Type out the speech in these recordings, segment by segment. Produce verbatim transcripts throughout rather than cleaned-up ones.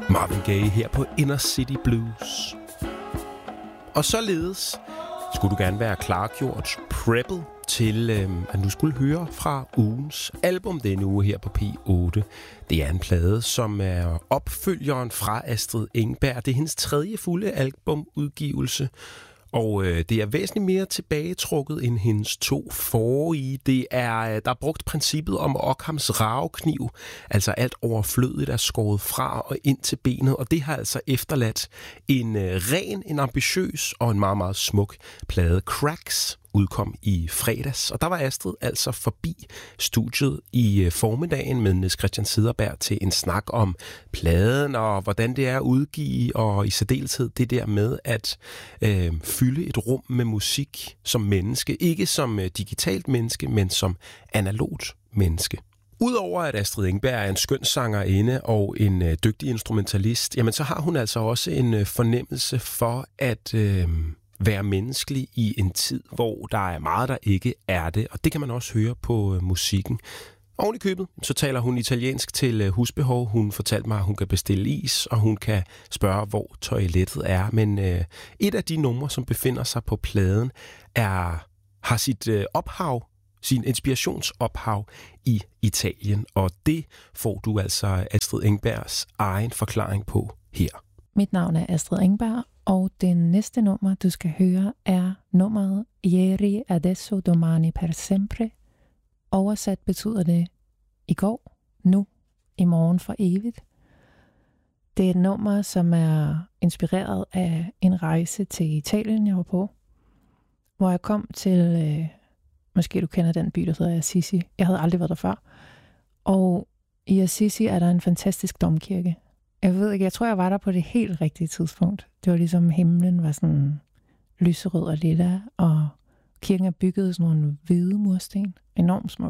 Marvin Gaye her på Inner City Blues. Og således skulle du gerne være klargjort, preppet til øh, at nu skulle høre fra ugens album denne uge her på P otte. Det er en plade, som er opfølgeren fra Astrid Engberg. Det er hendes tredje fulde albumudgivelse, og øh, det er væsentligt mere tilbagetrukket end hendes to forrige. Det er, der er brugt princippet om Ockhams ravekniv, altså alt overflødigt er skåret fra og ind til benet, og det har altså efterladt en øh, ren, en ambitiøs og en meget, meget smuk plade. Cracks udkom i fredags, og der var Astrid altså forbi studiet i formiddagen med Niels Christian Cederberg til en snak om pladen og hvordan det er at udgive, og i særdeleshed det der med at øh, fylde et rum med musik som menneske. Ikke som øh, digitalt menneske, men som analogt menneske. Udover at Astrid Engberg er en skøn sangerinde og en øh, dygtig instrumentalist, jamen så har hun altså også en øh, fornemmelse for at øh, være menneskelig i en tid, hvor der er meget, der ikke er det. Og det kan man også høre på øh, musikken. Oven i købet, så taler hun italiensk til øh, husbehov. Hun fortalte mig, at hun kan bestille is, og hun kan spørge, hvor toilettet er. Men øh, et af de numre, som befinder sig på pladen, er, har sit øh, ophav, sin inspirationsophav i Italien. Og det får du altså Astrid Engbergs egen forklaring på her. Mit navn er Astrid Engberg, og det næste nummer, du skal høre, er nummeret Ieri, adesso, domani, per sempre. Oversat betyder det i går, nu, i morgen for evigt. Det er et nummer, som er inspireret af en rejse til Italien, jeg var på, hvor jeg kom til, øh, måske du kender den by, der hedder Assisi. Jeg havde aldrig været der før. Og i Assisi er der en fantastisk domkirke. Jeg ved ikke, jeg tror, jeg var der på det helt rigtige tidspunkt. Det var ligesom, himlen var sådan lyserød og lilla, og kirken er bygget sådan nogle hvide mursten. Enormt smuk.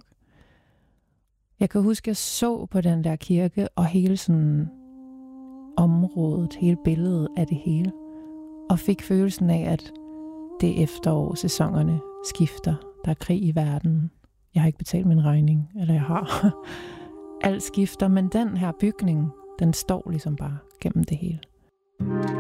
Jeg kan huske, jeg så på den der kirke, og hele sådan området, hele billedet af det hele, og fik følelsen af, at det efterår, sæsonerne skifter. Der er krig i verden. Jeg har ikke betalt min regning, eller jeg har. Alt skifter, men den her bygning, den står ligesom bare gennem det hele.